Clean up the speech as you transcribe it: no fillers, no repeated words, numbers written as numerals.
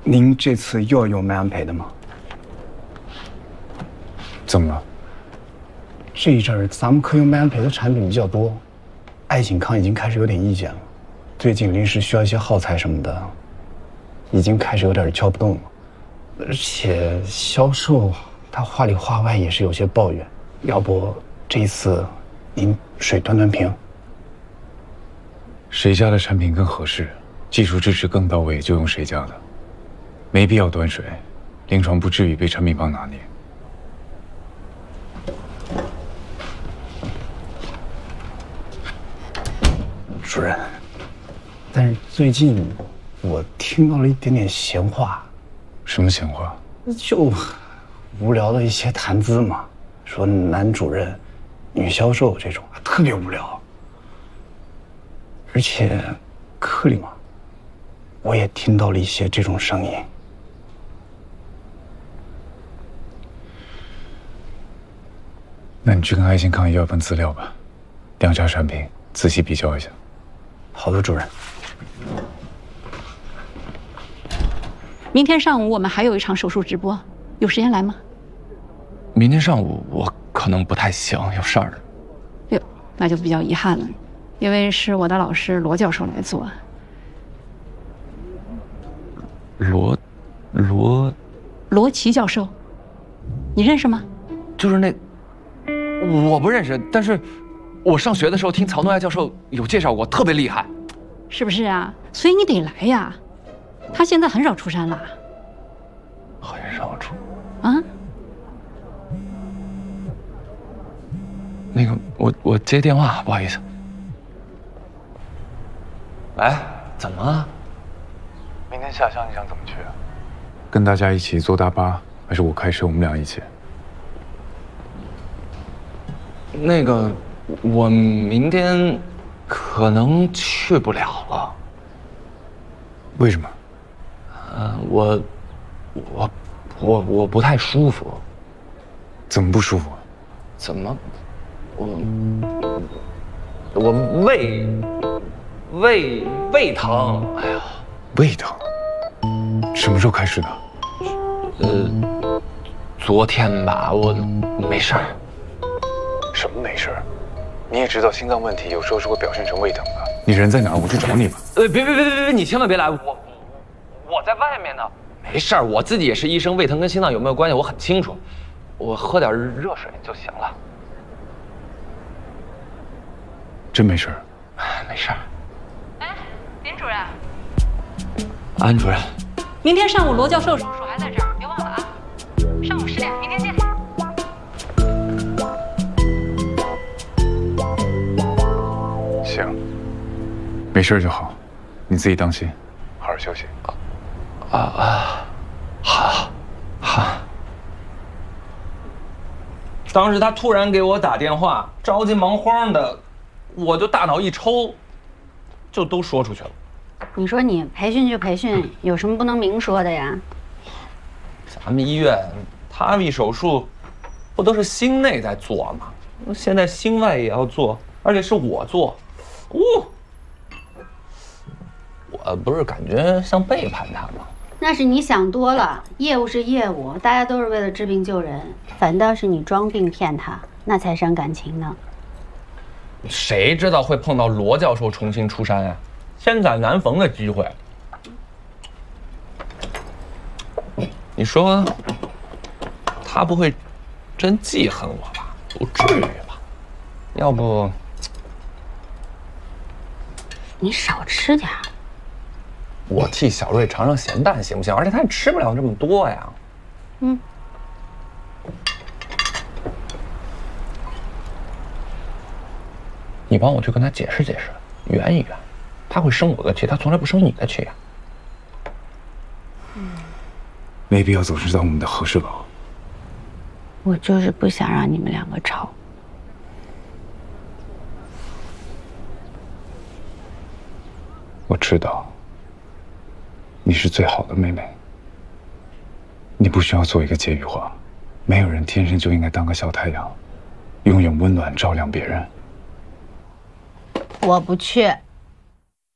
您这次又要有没安培的吗？ 怎么了？ 这一阵儿咱们科用没安培的产品比较多，爱景康已经开始有点意见了。最近临时需要一些耗材什么的，已经开始有点敲不动了。而且销售他话里话外也是有些抱怨，要不这一次您水端端平。 谁家的产品更合适，技术支持更到位，就用谁家的，没必要端水，临床不至于被产品方拿捏。 主任，但是最近我听到了一点点闲话。 什么闲话？ 就无聊的一些谈资嘛，说男主任、女销售这种特别无聊。而且科里嘛，我也听到了一些这种声音。 那你去跟爱信康要份资料吧，两家产品仔细比较一下。 好的，主任。 明天上午我们还有一场手术直播，有时间来吗？ 明天上午我可能不太行，有事儿的。 哟，那就比较遗憾了，因为是我的老师罗教授来做。罗琦教授，你认识吗？ 就是那，我不认识，但是我上学的时候听曹诺爱教授有介绍过，特别厉害。 是不是啊？所以你得来呀。他现在很少出山了。 很少出。 啊？ 那个，我接电话，不好意思。喂，怎么了？ 明天下乡你想怎么去啊？跟大家一起坐大巴，还是我开车，我们俩一起？ 那个，我明天可能去不了了。 为什么？ 我不太舒服。 怎么不舒服？ 怎么？我胃疼。哎呀， 胃疼？什么时候开始的？ 昨天吧，我没事儿。 什么没事儿？你也知道心脏问题有时候是会表现成胃疼的。你人在哪儿？我去找你吧。 别，你千万别来，我在外面呢。没事儿，我自己也是医生，胃疼跟心脏有没有关系我很清楚。我喝点热水就行了。 真没事儿？ 没事儿。 哎，林主任。 安主任。 明天上午罗教授手术还在这儿，别忘了啊。上午10点，明天见。 行，没事就好，你自己当心，好好休息。 好。当时他突然给我打电话，着急忙慌的，我就大脑一抽，就都说出去了。 你说你培训就培训，有什么不能明说的呀？ 咱们医院他们手术不都是心内在做吗？现在心外也要做，而且是我做，我不是感觉像背叛他吗？ 那是你想多了，业务是业务，大家都是为了治病救人，反倒是你装病骗他，那才伤感情呢。 谁知道会碰到罗教授重新出山啊？千载难逢的机会。你说他不会真记恨我吧？不至于吧？要不你少吃点儿。 我替小瑞尝尝咸淡行不行？而且他也吃不了这么多呀。你帮我去跟他解释解释，圆一圆，他会生我的气，他从来不生你的气呀。 没必要总是当我们的和事佬。 我就是不想让你们两个吵。 我知道，你是最好的妹妹。你不需要做一个解语花，没有人天生就应该当个小太阳，永远温暖照亮别人。 我不去。